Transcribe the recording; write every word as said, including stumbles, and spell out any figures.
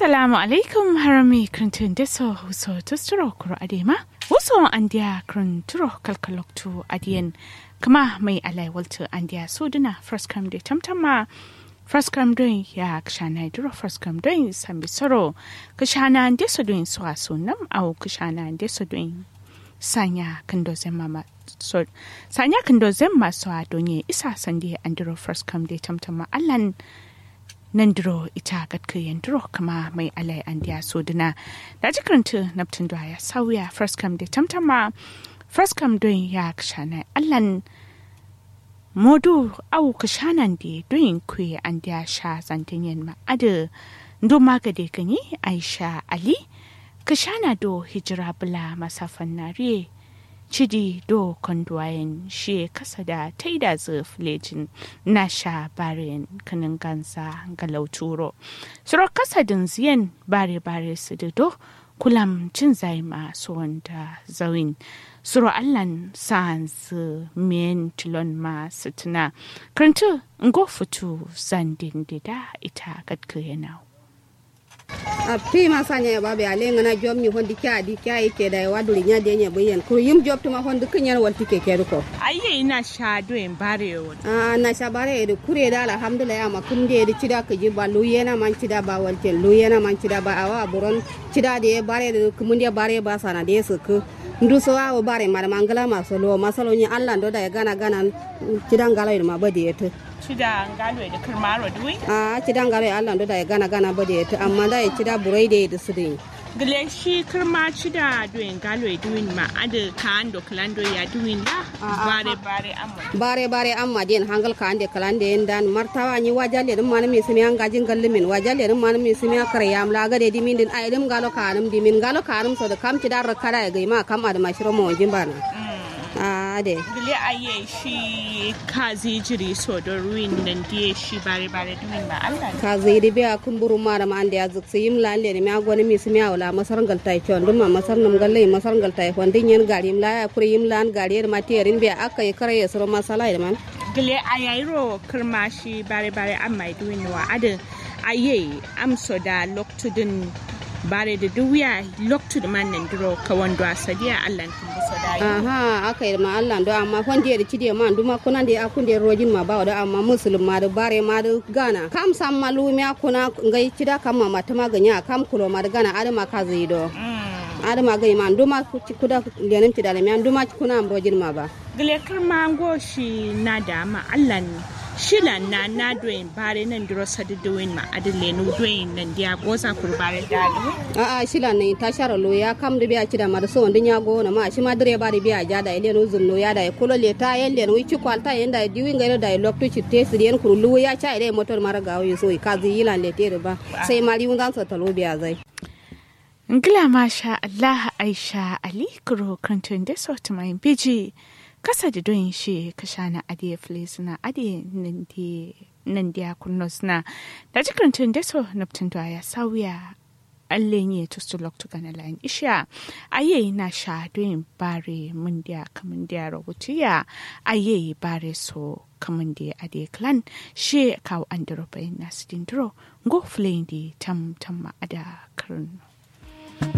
Assalamu alaikum harami krantun deso huso tusturo kuro adema. Huso andia kranturo kalkaloktu adien. Kama mai alai waltu andia suduna first come de tamtama. First come doing ya kshana duro first come doing sambisoro. Kshana deso doing swasunam au kshana deso doing sanya kando zemma so sanya kando zemma so adonye isa sandi andiro first come de tamtama allan nandiro ita gatkayen duro kama mai alai andiya soduna da jikaranta naptin da ya sauya first come de tamtama first come doing ya kshana allan modu au kshanan de doing kwe andiya sha zantinyen ma ade ndo magade kanyi Aisha Ali kashana do hijira bula masafan nare cidi do konduwayen shi kasa da taida zuflejin na sha barin kanin gansa galauturo suro kasa din ziyan bare bare su da do kulam cin zai masu wanda zawin suro allan sans men tilon ma sutuna karantu ngo futu zandin dida ita gadka yana a fi ma sanya ba be ale ngana jom ni hondi kya di kya yake da waduri nya de nya bayan ko yim job to ma hondi kanyar walti ke ke ko ayye ina sha do en bare won ah na sha bare de kure da alhamdulillah ma kun de di cida ka ji ba lu yana man cida ba walti lu yana man cida ba awa buron cida de bare de kumun de bare ba sana de su ku ndu so wa bare ma mangala ma so lo masalo ni Allah ndo da ya gana gana cida ngalo ma ba de to cida ngalo da karmaro duwi ah cida ngalo Allah ndo da ya gana gana ba de to amma da ya cida burai de da su de gile shi kirma cida duwi ngalo duwin ma ade kan do klando ya duwin la bare bare amma bare bare amma den hangal ka ande kalande dan martawa ni wajalle dum manami simi an gajin gallimin wajalle dum manami simi akare yam la gade dimin din ay dum galo kanum dimin galo kanum so da kam cida rakara ga ma kam da mashiro mo jimbana ah de gile aye shi kazi jiri so do ruin nan die shi bare bare dumin ma Allah kazi de be akumburu mara ma ande azuk sim la le mi agoni mi simi awla masar gal tay chon dum ma masar num galle masar gal tay hon din yen garim la kure yim lan garir ma terin be akai kare yesro masala man gile ayayro kirmashi bare bare amma duwin wa ade aye amso da loktudin bare da duwiya loktu da man nan duro ka wando asadiya Allah kin buso da yi aha akai ma Allah do amma fonde da cide man duma kuna da akun da rojin ma ba da amma musulma da bare ma da gana kam sam malumi akuna ngai cida kam ma mata maganya kam kulo ma da gana adama ka zai do adama gai man duma kuda lenin cida da man duma kuna rojin ma ba gile kirma goshi na da ma Allah shila na na doin bare nan duro sadi doin ma adile no doin nan dia goza kurbare dalu a a shila ne ta shara lo ya kam da biya kida ma da so ndin ya go na ma shi ma dire bare biya ja da ile no zunno ya da kulo le ta yelle no ci kwalta yenda diwi ngai da lokto ci te sirien kuru lu ya cha ile motor mara gawo so ka zi yilan le te ba sai mali un zan so talo biya zai ngila masha Allah Aisha Ali kuro kantun da so mai biji kasa da don shi kashana adiye flisna adiye nan dia kunnosna da jikrantun da so naptun da ya sauya allenye to to lokto kana line isha aye na sha don bare mun dia kaman dia robutiya aye bare so kaman dia adiye clan she kaw andro bayin nasidin dro go flendi tam tam ada karun